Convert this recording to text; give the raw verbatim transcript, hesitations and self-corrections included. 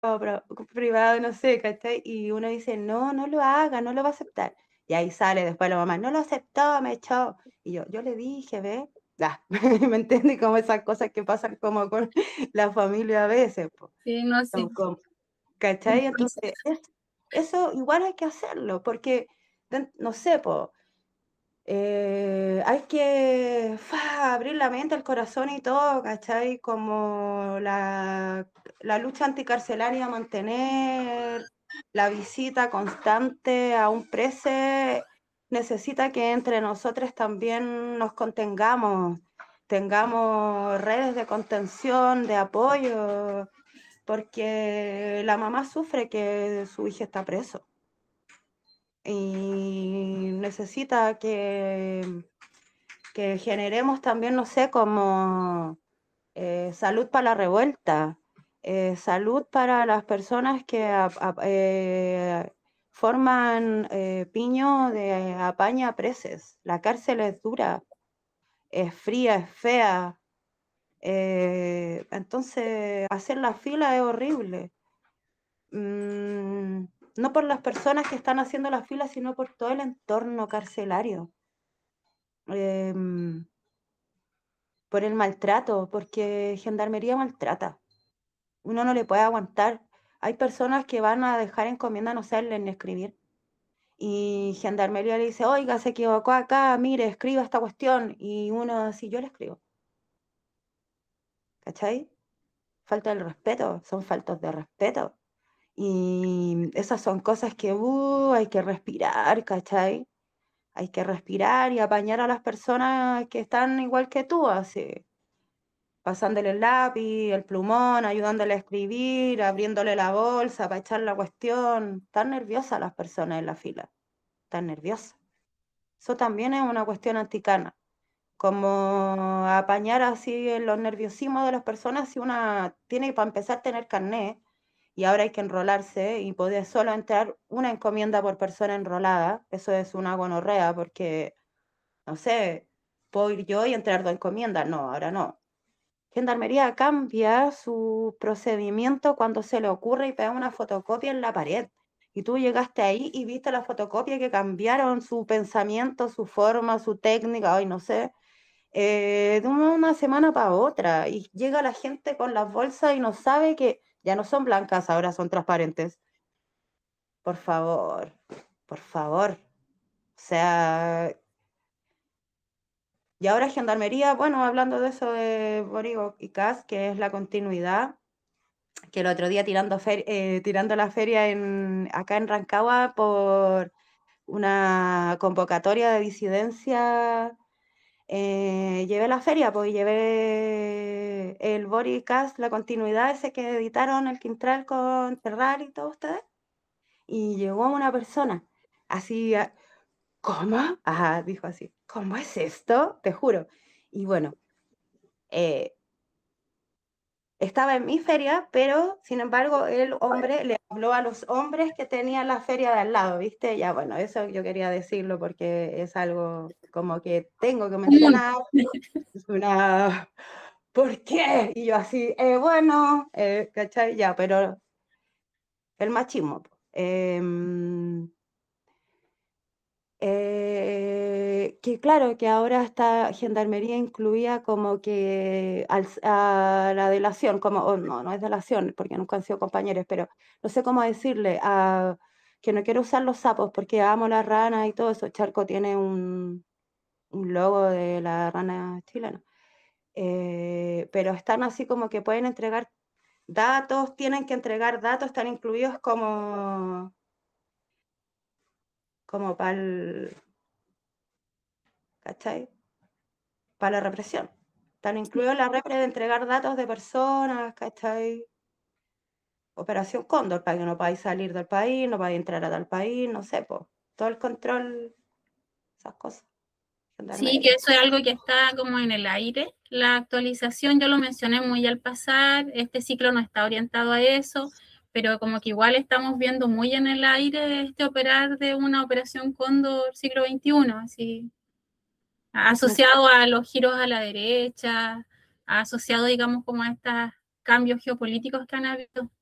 pro- privado, no sé, ¿cachai? Y uno dice, no, no lo haga, no lo va a aceptar. Y ahí sale después la mamá, no lo aceptó, me echó. Y yo, yo le dije, ¿ve? Ya, ¿me entiendes? Como esas cosas que pasan como con la familia a veces, po. Sí, no, Son sí. como- ¿Cachai? Entonces, es- eso igual hay que hacerlo, porque, den- no sé, po, eh, hay que fa, abrir la mente, el corazón y todo, ¿cachai? Como la, la lucha anticarcelaria, mantener la visita constante a un prese, necesita que entre nosotros también nos contengamos, tengamos redes de contención, de apoyo, porque la mamá sufre que su hija está preso y necesita que, que generemos también, no sé, como eh, salud para la revuelta, eh, salud para las personas que a- a- eh, forman eh, piño de apaña preses. La cárcel es dura, es fría, es fea. Eh, entonces, hacer la fila es horrible. Mm, no por las personas que están haciendo la fila, sino por todo el entorno carcelario. Em, por el maltrato, porque Gendarmería maltrata. Uno no le puede aguantar. Hay personas que van a dejar encomienda no saben ni escribir. Y Gendarmería le dice, oiga, se equivocó acá, mire, escriba esta cuestión. Y uno así, yo le escribo. ¿Cachai? Falta el respeto, son faltas de respeto. Y esas son cosas que uh, hay que respirar, ¿cachai? Hay que respirar y apañar a las personas que están igual que tú, así, pasándole el lápiz, el plumón, ayudándole a escribir, abriéndole la bolsa para echar la cuestión. Están nerviosas las personas en la fila, están nerviosas. Eso también es una cuestión anticana, como apañar así en los nerviosismos de las personas si una tiene para empezar a tener carnet y ahora hay que enrolarse y poder solo entrar una encomienda por persona enrolada. Eso es una gonorrea porque, no sé, puedo ir yo y entrar dos encomiendas. No, ahora no. Gendarmería cambia su procedimiento cuando se le ocurre y pega una fotocopia en la pared. Y tú llegaste ahí y viste la fotocopia que cambiaron su pensamiento, su forma, su técnica, ay, no sé, eh, de una una semana para otra. Y llega la gente con las bolsas y no sabe que ya no son blancas, ahora son transparentes. Por favor, por favor. O sea, y ahora Gendarmería, bueno, hablando de eso de Borigo y Cas, que es la continuidad, que el otro día tirando, fer- eh, tirando la feria en, acá en Rancagua por una convocatoria de disidencia, eh, llevé la feria, pues y llevé el Boricast, la continuidad ese que editaron el Quintral con Ferrari y todos ustedes, y llegó una persona, así, a- ¿cómo? Ajá, dijo así, ¿cómo es esto? Te juro. Y bueno, eh, estaba en mi feria, pero sin embargo el hombre le habló a los hombres que tenían la feria de al lado, ¿viste? Ya bueno, eso yo quería decirlo porque es algo como que tengo que Común. mencionar. Es una, ¿por qué? Y yo así, eh, bueno, eh, ¿cachai? Ya, pero el machismo. Po. Em, eh, que claro, que ahora está Gendarmería incluía como que al- a la delación, como, oh, no, no es delación, porque nunca han sido compañeros, pero no sé cómo decirle, a, que no quiero usar los sapos porque amo las ranas y todo eso. Charco tiene un, un logo de la rana chilena. Eh, pero están así como que pueden entregar datos, tienen que entregar datos, están incluidos como, como para el, ¿cachai? Para la represión. Están incluidos en la repre de entregar datos de personas, ¿cachai? Operación Cóndor, para que no podáis salir del país, no podáis entrar a tal país, no sé, pues, todo el control, esas cosas, Sí, que gendarmería. eso es algo que está como en el aire. La actualización, yo lo mencioné muy al pasar, este ciclo no está orientado a eso, pero como que igual estamos viendo muy en el aire este operar de una operación Cóndor siglo veintiuno, así, asociado a los giros a la derecha, asociado, digamos, como a estos cambios geopolíticos que han habido.